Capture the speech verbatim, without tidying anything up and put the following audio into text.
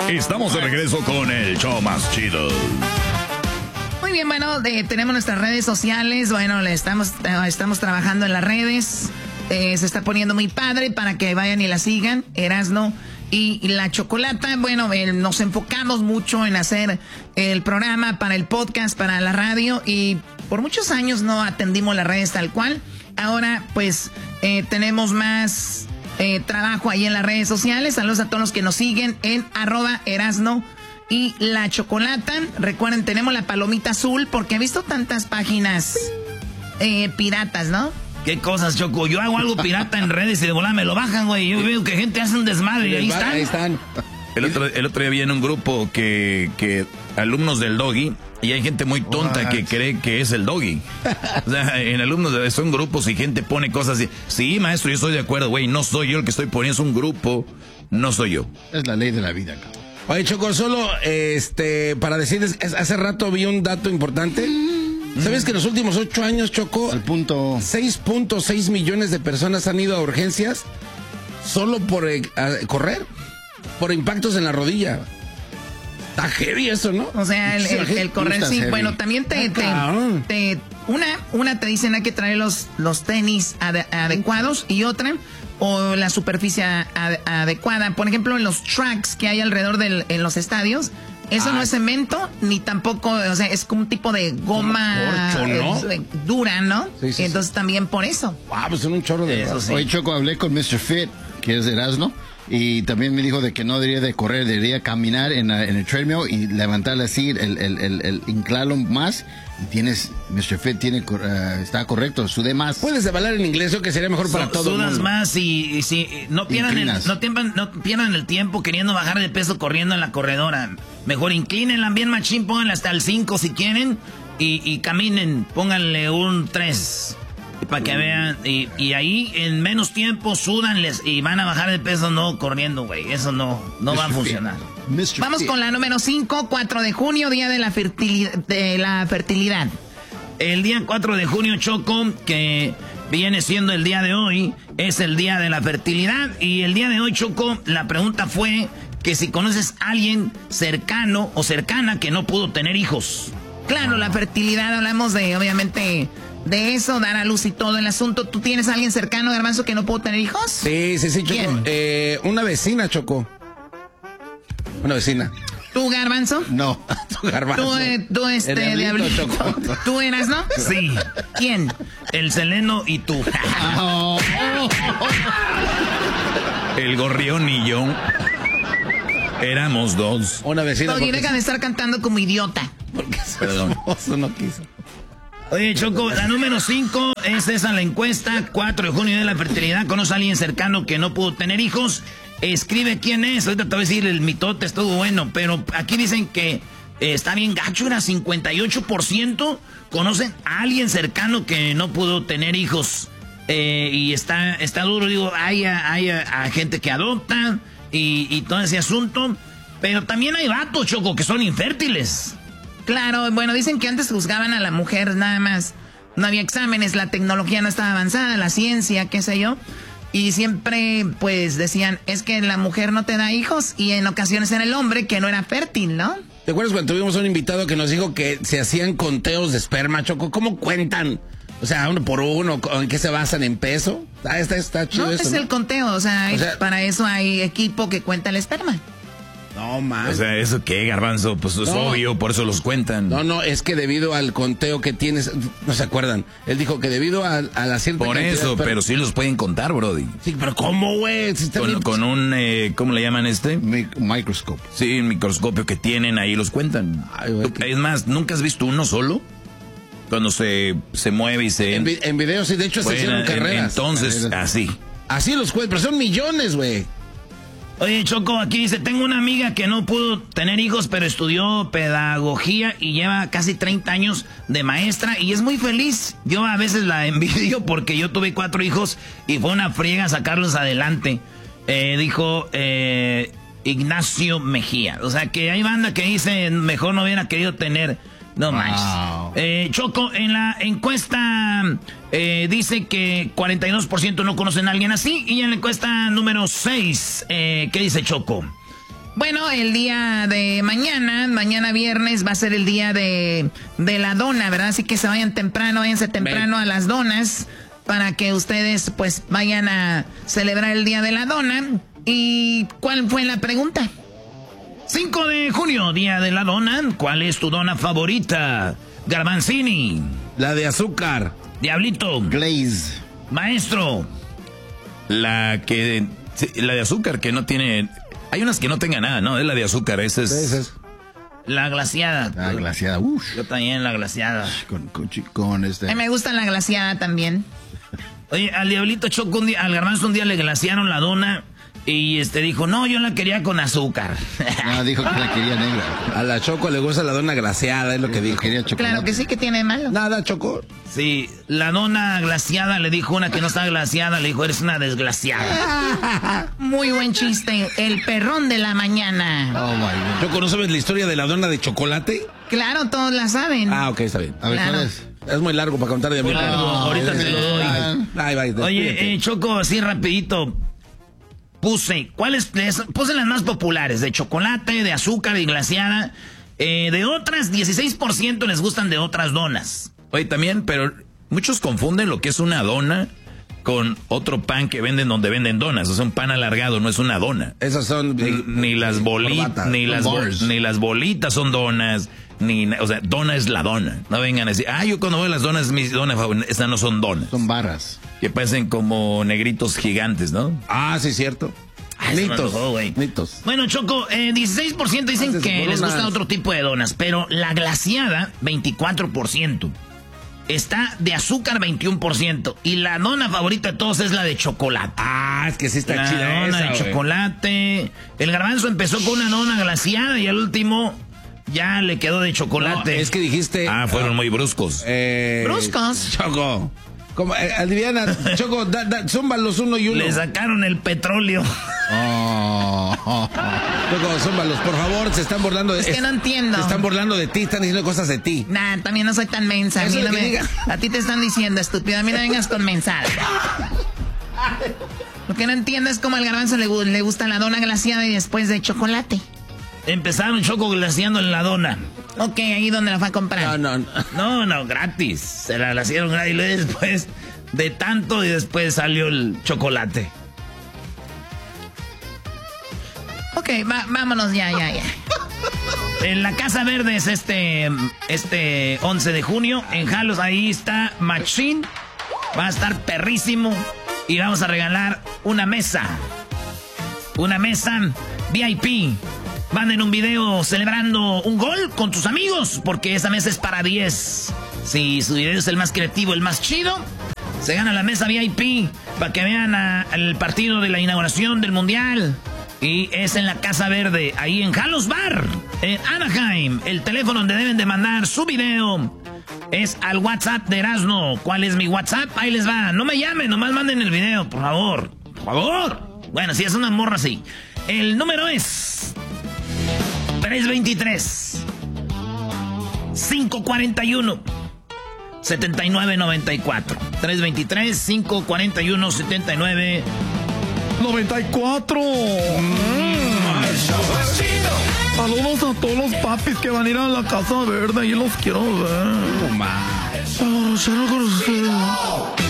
Estamos de regreso con el show más chido. Muy bien, bueno, eh, tenemos nuestras redes sociales. Bueno, le estamos, eh, estamos trabajando en las redes. Eh, se está poniendo muy padre para que vayan y la sigan. Erasno y, y la Chocolata. Bueno, eh, nos enfocamos mucho en hacer el programa para el podcast, para la radio. Y por muchos años no atendimos las redes tal cual. Ahora, pues, eh, tenemos más eh, trabajo ahí en las redes sociales. Saludos a todos los que nos siguen en arroba Erasno y la Chocolata. Recuerden, tenemos la palomita azul porque he visto tantas páginas eh, piratas, ¿no? ¿Qué cosas, Choco? Yo hago algo pirata en redes y de volada me lo bajan, güey. Yo veo que gente hace un desmadre y ahí están. Ahí están. El otro, el otro día vi en un grupo que, que alumnos del Doggy, y hay gente muy tonta What? que cree que es el Doggy. O sea, en alumnos de, son grupos y gente pone cosas así. Sí, maestro, yo estoy de acuerdo, güey. No soy yo el que estoy poniendo, es un grupo. No soy yo. Es la ley de la vida, cabrón. Oye, Choco, solo este para decirles, hace rato vi un dato importante. ¿Sabes que en los últimos ocho años, Choco, al punto seis punto seis millones de personas han ido a urgencias solo por eh, correr, por impactos en la rodilla? Está heavy eso, ¿no? O sea, el, el, el correr sí. Heavy. Bueno, también te, te, te una una te dicen hay que traer los los tenis ade, adecuados y otra o la superficie ad, adecuada. Por ejemplo, en los tracks que hay alrededor del en los estadios. Eso ah, no es cemento, ni tampoco, o sea, es como un tipo de goma corcho, ¿no? eh, dura, ¿no? Sí, sí, Entonces sí. también por eso. Ah, pues son un chorro de eso. Sí. Hoy, Choco, hablé con mister Fit, que es de Erasno, y también me dijo de que no debería de correr, debería caminar en, en el treadmill y levantarle así, el, el, el, el inclarlo más. Y tienes, mister Fit tiene, uh, está correcto, sude más. Puedes avalar en inglés, o que sería mejor para so, todo sudas el mundo. más y, y si no pierdan, el, no, tiempan, no pierdan el tiempo queriendo bajar de peso corriendo en la corredora. Mejor inclínenla bien machín, pónganla hasta el cinco si quieren y, y caminen, pónganle un tres para que vean. Y, y ahí en menos tiempo súdanles y van a bajar de peso no corriendo, güey. Eso no, no va a funcionar. mister Vamos con la número cinco, cuatro de junio, día de la, fertilidad, de la fertilidad. El día cuatro de junio, Choco, que viene siendo el día de hoy, es el día de la fertilidad. Y el día de hoy, Choco, la pregunta fue que si conoces a alguien cercano o cercana que no pudo tener hijos. Claro, la fertilidad, hablamos de, obviamente, de eso, dar a luz y todo el asunto. ¿Tú tienes a alguien cercano, Garbanzo, que no pudo tener hijos? Sí, sí, sí, Choco. ¿Quién? Eh, una vecina, Choco. Una vecina. ¿Tú, Garbanzo? No, tú, Garbanzo. ¿Tú, eh, tú este, Diablito, Diablito? ¿Tú eras, no? Sí. ¿Quién? El Seleno y tú. Oh. El Gorrión y yo éramos dos. Una vecina. Oye, deja de estar cantando como idiota. Porque Perdón. Eso no quiso. Oye, Choco, la número cinco es esa la encuesta. cuatro de junio de la fertilidad. ¿Conoce a alguien cercano que no pudo tener hijos? Escribe quién es. Ahorita te voy a decir, el mitote estuvo bueno. Pero aquí dicen que eh, está bien gacho. Era cincuenta y ocho por ciento conocen a alguien cercano que no pudo tener hijos. Eh, y está, está duro. Digo, hay, a, hay a, a gente que adopta y, y todo ese asunto. Pero también hay vatos, Choco, que son infértiles. Claro, bueno, dicen que antes juzgaban a la mujer nada más. No había exámenes, la tecnología no estaba avanzada, la ciencia, qué sé yo. Y siempre, pues, decían, es que la mujer no te da hijos. Y en ocasiones era el hombre que no era fértil, ¿no? ¿Te acuerdas cuando tuvimos un invitado que nos dijo que se hacían conteos de esperma, Choco? ¿Cómo cuentan? O sea, uno por uno, ¿en qué se basan? ¿En peso? Ah, está, está chido no, eso, es ¿no? el conteo, o sea, o sea, para eso hay equipo que cuenta el esperma. No, man. O sea, ¿eso qué, Garbanzo? Pues es no. obvio, por eso los cuentan. No, no, es que debido al conteo que tienes, no se acuerdan. Él dijo que debido a, a la cierta Por cantidad, eso, pero... pero sí los pueden contar, brody. Sí, pero ¿cómo, güey? Si con, bien... con un, eh, ¿cómo le llaman este? Microscopio. Sí, un microscopio que tienen, ahí los cuentan. Ay, güey, que... Es más, ¿nunca has visto uno solo? Cuando se, se mueve y se... En, vi en videos, sí, de hecho se hicieron carreras. Entonces, carreras. así. Así los cuentan, pero son millones, güey. Oye, Choco, aquí dice, tengo una amiga que no pudo tener hijos, pero estudió pedagogía y lleva casi treinta años de maestra y es muy feliz. Yo a veces la envidio porque yo tuve cuatro hijos y fue una friega sacarlos adelante. Eh, dijo eh, Ignacio Mejía. O sea, que hay banda que dice, mejor no hubiera querido tener... No más. Wow. Eh, Choco, en la encuesta eh, dice que cuarenta y dos por ciento no conocen a alguien así. Y en la encuesta número seis, eh, ¿qué dice Choco? Bueno, el día de mañana, mañana viernes, va a ser el día de, de la dona, ¿verdad? Así que se vayan temprano, váyanse temprano a las donas para que ustedes pues vayan a celebrar el día de la dona. ¿Y cuál fue la pregunta? cinco de junio, día de la dona. ¿Cuál es tu dona favorita? Garbanzini. La de azúcar. Diablito. Glaze. Maestro. La que... La de azúcar que no tiene... Hay unas que no tengan nada, ¿no? Es la de azúcar, esa es... Esa es. La glaciada. La glaciada. Uf. Yo también la glaciada. Con, con, con este. A mí me gusta la glaciada también. Oye, al Diablito Choco un día, al Garbanzo un día le glaciaron la dona y este dijo, no, yo la quería con azúcar. No, dijo que la quería negra. A la Choco le gusta la dona glaseada, es lo que dijo. Quería chocolate. Claro que sí, que tiene de malo. Nada, Choco. Sí, la dona glaciada le dijo una que no estaba glaciada, le dijo, eres una desglaciada. Muy buen chiste, el perrón de la mañana. Oh, my God. Choco, ¿no sabes la historia de la dona de chocolate? Claro, todos la saben. Ah, ok, está bien. A ver, Claro. ¿cuál es? Es muy largo para contar de Muy mí. largo, ahorita te lo doy. Ay, ay, Oye, eh, Choco, así rapidito. Puse, ¿cuáles? Puse las más populares, de chocolate, de azúcar y glaciada. Eh, de otras, dieciséis por ciento les gustan de otras donas. Oye, también, pero muchos confunden lo que es una dona con otro pan que venden donde venden donas. O sea, un pan alargado no es una dona. Esas son... Ni, ni las bolitas, ni las bol- ni las bolitas son donas, ni, na- o sea, dona es la dona. No vengan a decir, ah, yo cuando veo las donas, mis donas favoritas, estas no son donas. Son barras. Que parecen como negritos gigantes, ¿no? Ah, sí, cierto. Ay, se me Nitos. antojó, güey. Nitos. Bueno, Choco, eh, dieciséis por ciento dicen Antes que por les unas- gusta otro tipo de donas, pero la glaciada, veinticuatro por ciento. Está de azúcar, veintiuno por ciento. Y la dona favorita de todos es la de chocolate. Ah, es que sí está La chida dona esa, de güey. chocolate. El Garbanzo empezó con una dona glaciada y al último ya le quedó de No, chocolate. es que dijiste... Ah, fueron muy bruscos. Eh, Bruscos. Choco. Como, eh, adivina, Choco, da, da, zúmbalos uno y uno. Le sacaron el petróleo. Oh. Choco, zúmbalos, por favor, se están burlando de... Es que no entiendo. Se están burlando de ti, están diciendo cosas de ti. Nah, también no soy tan mensa. A, Eso mí es no lo que me- diga. a ti te están diciendo, estúpido. A mí no vengas con mensadas. Lo que no entiendo es cómo al Garbanzo le, gu- le gusta la dona glaciada y después de chocolate. Empezaron Choco glaciando en la dona. Ok, ahí donde la fue a comprar. No, no, no. No, no, gratis. Se la glaciaron gratis. Y luego después de tanto y después salió el chocolate. Ok, va- vámonos ya, ya, ya. En la Casa Verde es este, este once de junio. En Jalos ahí está Machine. Va a estar perrísimo. Y vamos a regalar una mesa. Una mesa V I P. Van en un video celebrando un gol con tus amigos. Porque esa mesa es para diez. Si su video es el más creativo, el más chido, se gana la mesa V I P. Para que vean a- el partido de la inauguración del Mundial. Y es en la Casa Verde, ahí en Jalos Bar, en Anaheim. El teléfono donde deben de mandar su video es al WhatsApp de Erasmo. ¿Cuál es mi WhatsApp? Ahí les va. No me llamen, nomás manden el video, por favor. Por favor. Bueno, si es una morra, sí. El número es tres veintitrés, cinco cuarenta y uno, setenta y nueve noventa y cuatro. tres veintitrés, cinco cuarenta y uno, setenta y nueve noventa y cuatro. Saludos a todos los papis que van a ir a la Casa Verde, ahí los quiero ver. No más. Para hacer con ustedes.